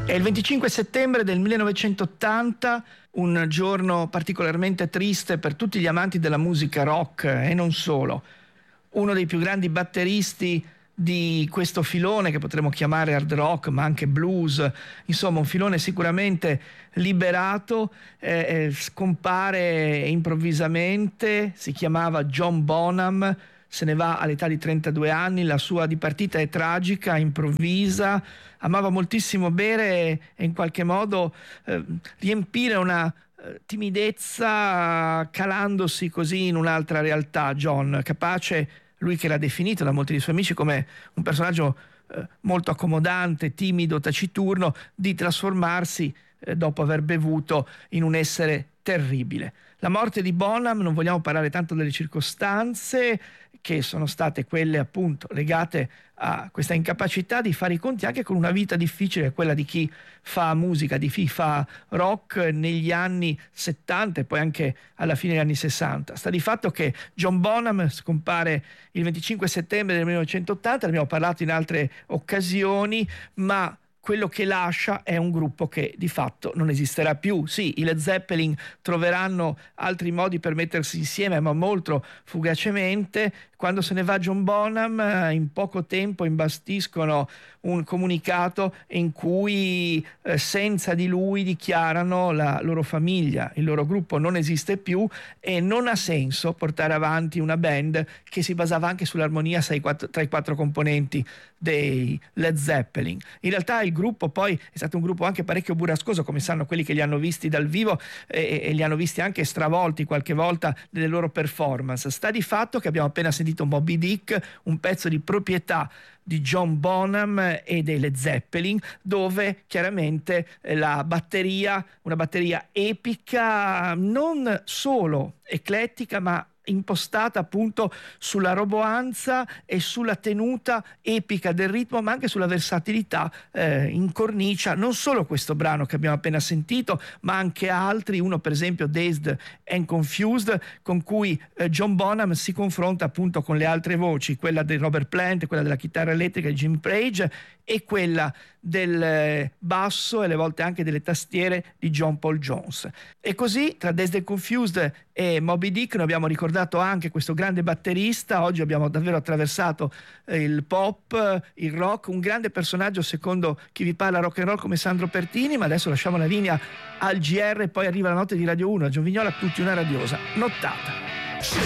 È il 25 settembre del 1980, un giorno particolarmente triste per tutti gli amanti della musica rock e non solo. Uno dei più grandi batteristi di questo filone, che potremmo chiamare hard rock ma anche blues, insomma un filone sicuramente liberato, scompare improvvisamente. Si chiamava John Bonham, se ne va all'età di 32 anni, la sua dipartita è tragica, improvvisa. Amava moltissimo bere e in qualche modo riempire una timidezza calandosi così in un'altra realtà. John, capace, lui che l'ha definito da molti dei suoi amici come un personaggio molto accomodante, timido, taciturno, di trasformarsi dopo aver bevuto in un essere terribile. La morte di Bonham, non vogliamo parlare tanto delle circostanze, che sono state quelle appunto legate a questa incapacità di fare i conti anche con una vita difficile, quella di chi fa musica, di chi fa rock negli anni 70 e poi anche alla fine degli anni 60. Sta di fatto che John Bonham scompare il 25 settembre del 1980, ne abbiamo parlato in altre occasioni, ma quello che lascia è un gruppo che di fatto non esisterà più. Sì, i Led Zeppelin troveranno altri modi per mettersi insieme, ma molto fugacemente. Quando se ne va John Bonham, in poco tempo imbastiscono un comunicato in cui senza di lui dichiarano la loro famiglia, il loro gruppo non esiste più e non ha senso portare avanti una band che si basava anche sull'armonia tra i quattro componenti dei Led Zeppelin. In realtà il gruppo poi è stato un gruppo anche parecchio burrascoso, come sanno quelli che li hanno visti dal vivo e li hanno visti anche stravolti qualche volta nelle loro performance. Sta di fatto che abbiamo appena sentito Moby Dick, un pezzo di proprietà di John Bonham e dei Led Zeppelin, dove chiaramente la batteria, una batteria epica, non solo eclettica ma impostata appunto sulla roboanza e sulla tenuta epica del ritmo, ma anche sulla versatilità incornicia non solo questo brano che abbiamo appena sentito, ma anche altri, uno per esempio Dazed and Confused, con cui John Bonham si confronta appunto con le altre voci, quella di Robert Plant, quella della chitarra elettrica di Jim Page e quella del basso e alle volte anche delle tastiere di John Paul Jones. E così tra Dazed and Confused e Moby Dick noi abbiamo ricordato anche questo grande batterista. Oggi abbiamo davvero attraversato il pop, il rock, un grande personaggio secondo chi vi parla rock and roll come Sandro Pertini, ma adesso lasciamo la linea al GR e poi arriva la notte di Radio 1. A Giovignola a tutti una radiosa nottata.